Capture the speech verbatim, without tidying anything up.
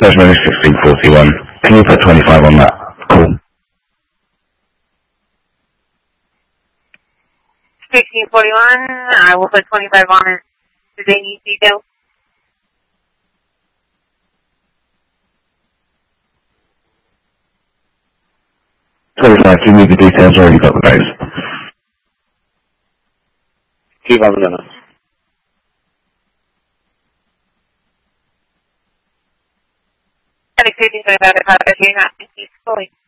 Judgment is fifteen forty-one. Can you put twenty-five on that? Cool. fifteen forty-one, I will put twenty-five on it. Do they need details? twenty-five, do you need the details or you got the base? Keep on the limit. fifteen twenty-five, if you're not, he's fully.